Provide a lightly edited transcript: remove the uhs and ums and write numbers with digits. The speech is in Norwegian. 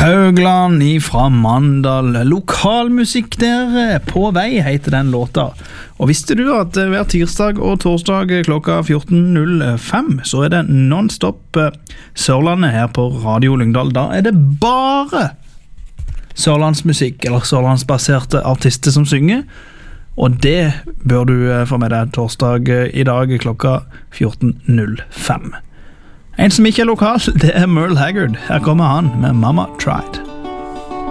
Haugland ifra Mandal, lokalmusikk der på vei heter den låta. Og visste du at hver tirsdag og torsdag klokka 14.05 så er det non-stop Sørlandet her på Radio Lyngdal. Da er det bare sørlandsmusikk eller sørlandsbaserte artister som synger. Og det bør du få med deg torsdag i dag klokka 14.05. En som ikke er lokal, det er Merle Haggard. Her kommer han med Mama Tried.